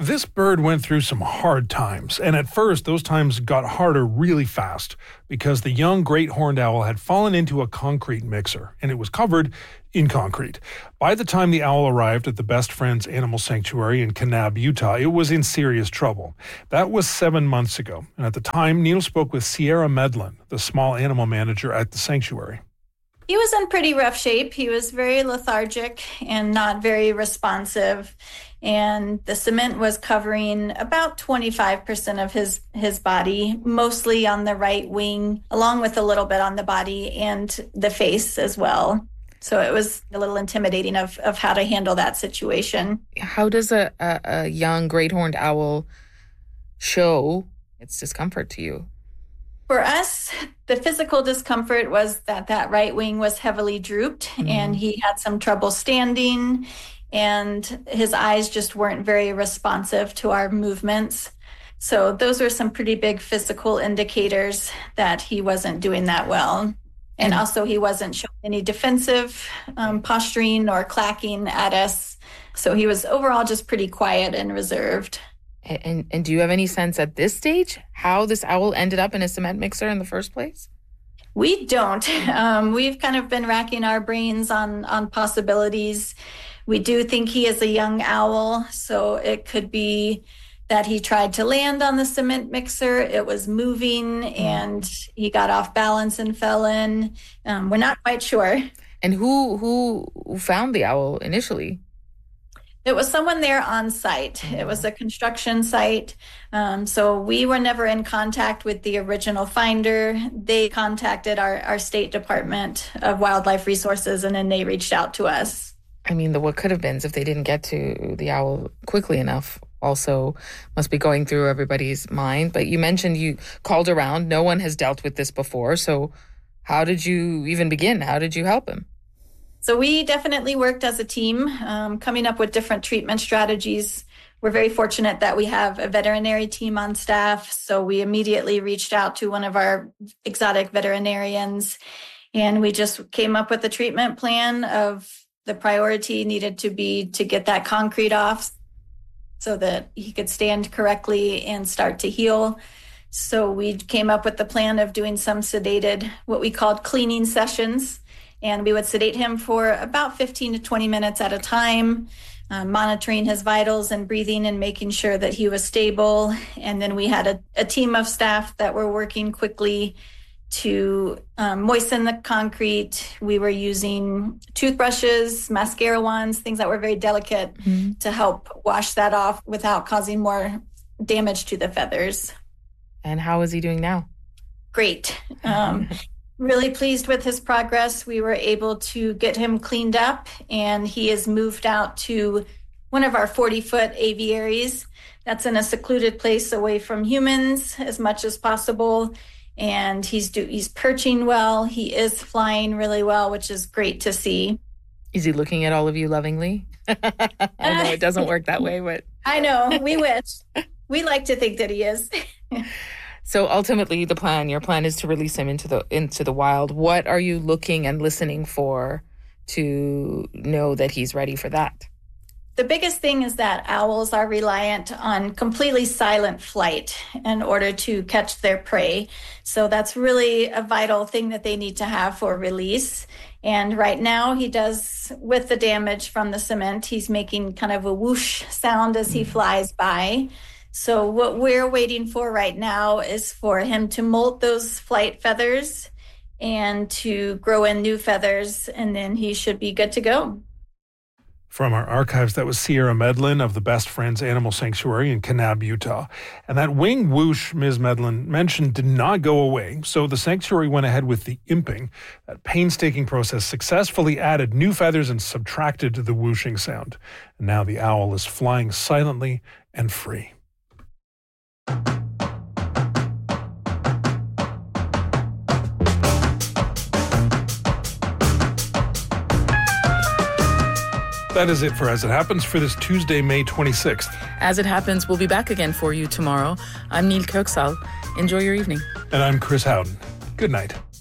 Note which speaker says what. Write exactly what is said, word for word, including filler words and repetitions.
Speaker 1: This bird went through some hard times, and at first those times got harder really fast because the young great horned owl had fallen into a concrete mixer, and it was covered in concrete. By the time the owl arrived at the Best Friends Animal Sanctuary in Kanab, Utah, it was in serious trouble. That was seven months ago, and at the time, Neil spoke with Sierra Medlin, the small animal manager at the sanctuary.
Speaker 2: He was in pretty rough shape. He was very lethargic and not very responsive. And the cement was covering about twenty-five percent of his, his body, mostly on the right wing, along with a little bit on the body and the face as well. So it was a little intimidating of, of how to handle that situation.
Speaker 3: How does a, a, a young great horned owl show its discomfort to you?
Speaker 2: For us, the physical discomfort was that that right wing was heavily drooped, mm-hmm. and he had some trouble standing, and his eyes just weren't very responsive to our movements. So those were some pretty big physical indicators that he wasn't doing that well. And also he wasn't showing any defensive um, posturing or clacking at us. So he was overall just pretty quiet and reserved.
Speaker 3: And, and do you have any sense at this stage how this owl ended up in a cement mixer in the first place?
Speaker 2: We don't. Um, we've kind of been racking our brains on, on possibilities. We do think he is a young owl, so it could be that he tried to land on the cement mixer. It was moving and he got off balance and fell in. Um, we're not quite sure.
Speaker 3: And who who found the owl initially?
Speaker 2: It was someone there on site. It was a construction site. Um, so we were never in contact with the original finder. They contacted our, our State Department of Wildlife Resources, and then they reached out to us.
Speaker 3: I mean, the what could have been if they didn't get to the owl quickly enough also must be going through everybody's mind. But you mentioned you called around. No one has dealt with this before. So how did you even begin? How did you help him?
Speaker 2: So we definitely worked as a team, um, coming up with different treatment strategies. We're very fortunate that we have a veterinary team on staff. So we immediately reached out to one of our exotic veterinarians, and we just came up with a treatment plan of the priority needed to be to get that concrete off so that he could stand correctly and start to heal. So we came up with the plan of doing some sedated, what we called cleaning sessions. And we would sedate him for about fifteen to twenty minutes at a time, uh, monitoring his vitals and breathing and making sure that he was stable. And then we had a, a team of staff that were working quickly to um, moisten the concrete. We were using toothbrushes, mascara wands, things that were very delicate mm-hmm. to help wash that off without causing more damage to the feathers.
Speaker 3: And how is he doing now?
Speaker 2: Great. Um, really pleased with his progress. We were able to get him cleaned up, and he is moved out to one of our forty-foot aviaries. That's in a secluded place away from humans as much as possible. And he's do, he's perching well. He is flying really well, which is great to see.
Speaker 3: Is he looking at all of you lovingly? I know it doesn't work that way, but...
Speaker 2: I know. We wish. We like to think that he is.
Speaker 3: So ultimately, the plan, your plan is to release him into the into the wild. What are you looking and listening for to know that he's ready for that?
Speaker 2: The biggest thing is that owls are reliant on completely silent flight in order to catch their prey. So that's really a vital thing that they need to have for release. And right now he does, with the damage from the cement, he's making kind of a whoosh sound as he flies by. So what we're waiting for right now is for him to molt those flight feathers and to grow in new feathers, and then he should be good to go.
Speaker 1: From our archives, that was Sierra Medlin of the Best Friends Animal Sanctuary in Kanab, Utah. And that wing whoosh Miz Medlin mentioned did not go away, so the sanctuary went ahead with the imping. That painstaking process successfully added new feathers and subtracted the whooshing sound. And now the owl is flying silently and free. That is it for As It Happens for this Tuesday, May twenty-sixth.
Speaker 3: As It Happens, we'll be back again for you tomorrow. I'm Neil Kirksall. Enjoy your evening.
Speaker 1: And I'm Chris Howden. Good night.